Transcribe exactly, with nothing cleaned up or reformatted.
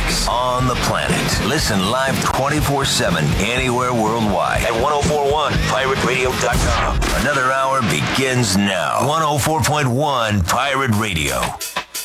place on the planet. Listen live twenty-four seven anywhere worldwide at ten forty-one pirate radio dot com. Another hour begins now. one oh four point one Pirate Radio.